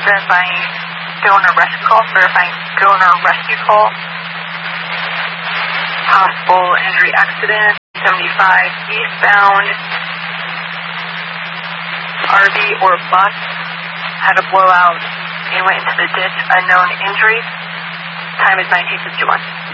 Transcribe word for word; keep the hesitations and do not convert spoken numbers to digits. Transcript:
Verifying donor rescue call. Verifying donor rescue call. Possible injury accident. seventy-five eastbound. R V or bus had a blowout and went into the ditch. Unknown injury. Time is nineteen fifty-one.